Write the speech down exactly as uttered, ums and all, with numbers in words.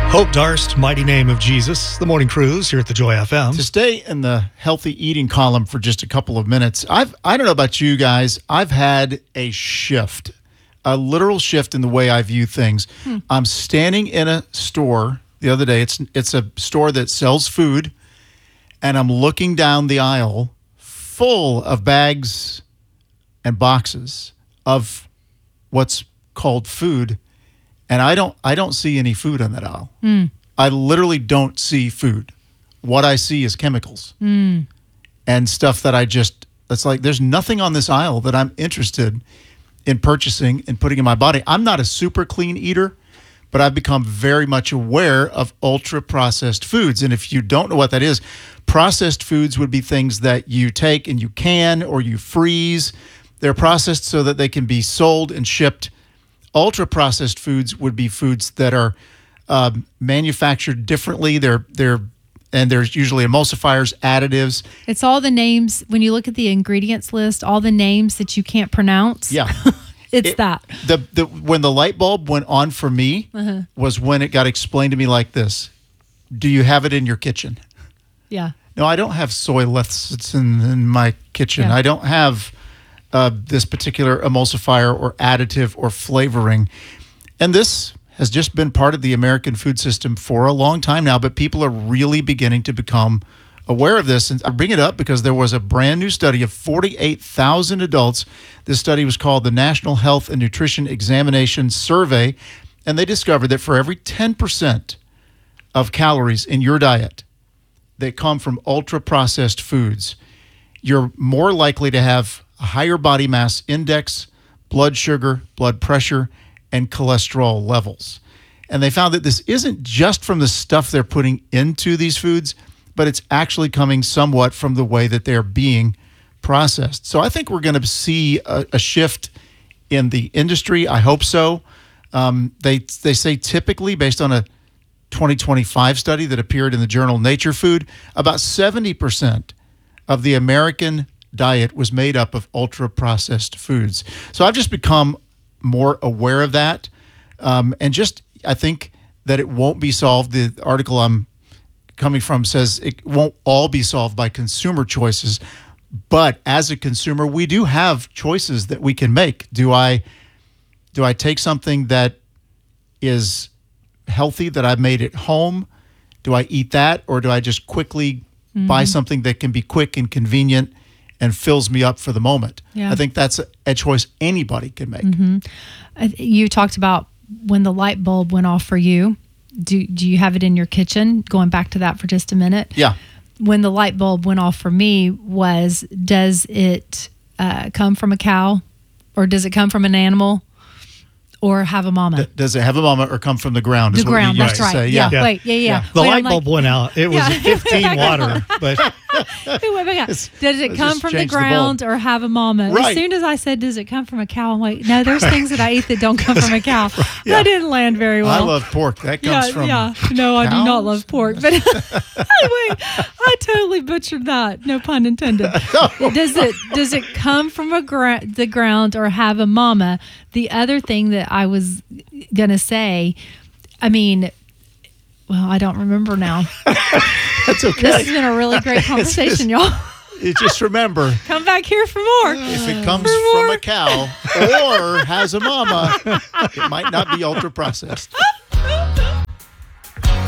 Hope Darst, mighty name of Jesus, the morning cruise here at the Joy F M. To stay in the healthy eating column for just a couple of minutes, I've, I don't know about you guys, I've had a shift, a literal shift in the way I view things. Hmm. I'm standing in a store the other day. It's, it's a store that sells food, and I'm looking down the aisle full of bags and boxes of what's called food. And I don't I don't see any food on that aisle. Mm. I literally don't see food. What I see is chemicals mm. and stuff that I just, it's like there's nothing on this aisle that I'm interested in purchasing and putting in my body. I'm not a super clean eater, but I've become very much aware of ultra-processed foods. And if you don't know what that is, processed foods would be things that you take and you can or you freeze. They're processed so that they can be sold and shipped. Ultra-processed foods would be foods that are um, manufactured differently. They're they're and there's usually emulsifiers, additives. It's all the names when you look at the ingredients list. All the names that you can't pronounce. Yeah, it's it, that. The the when the light bulb went on for me uh-huh. was when it got explained to me like this: do you have it in your kitchen? Yeah. No, I don't have soy lecithins in, in my kitchen. Yeah. I don't have Uh, this particular emulsifier or additive or flavoring. And this has just been part of the American food system for a long time now, but people are really beginning to become aware of this. And I bring it up because there was a brand new study of forty-eight thousand adults. This study was called the National Health and Nutrition Examination Survey, and they discovered that for every ten percent of calories in your diet that come from ultra-processed foods, you're more likely to have a higher body mass index, blood sugar, blood pressure, and cholesterol levels. And they found that this isn't just from the stuff they're putting into these foods, but it's actually coming somewhat from the way that they're being processed. So I think we're going to see a, a shift in the industry. I hope so. Um, they they say typically, based on a twenty twenty-five study that appeared in the journal Nature Food, about seventy percent of the American diet was made up of ultra-processed foods. So I've just become more aware of that. Um, and just, I think that it won't be solved. The article I'm coming from says it won't all be solved by consumer choices. But as a consumer, we do have choices that we can make. Do I, do I take something that is healthy that I've made at home? Do I eat that? Or do I just quickly mm-hmm. buy something that can be quick and convenient and fills me up for the moment? Yeah. I think that's a, a choice anybody can make. Mm-hmm. You talked about when the light bulb went off for you. Do do you have it in your kitchen? Going back to that for just a minute. Yeah. When the light bulb went off for me was, does it uh, come from a cow, or does it come from an animal, or have a mama? D- does it have a mama or come from the ground? The is what ground, we used that's to right. say. Yeah. Yeah. Wait, yeah, yeah. Yeah. The Wait, light I'm bulb like, went out. It was Yeah. fifteen water, but Wait, wait, wait. Does it let's come just from the change the ground bulb. or have a mama? Right. As soon as I said, does it come from a cow? I'm like, no, there's things that I eat that don't come from a cow. Yeah. That didn't land very well. I love pork. That comes yeah, from yeah. No, I do cows? not love pork. But anyway, I totally butchered that. No pun intended. Does it does it come from a gra- the ground or have a mama? The other thing that I was gonna say, I mean, well, I don't remember now. That's okay. This has been a really great conversation, y'all. You just remember, Come back here for more. if it comes For from more. a cow or has a mama, it might not be ultra processed.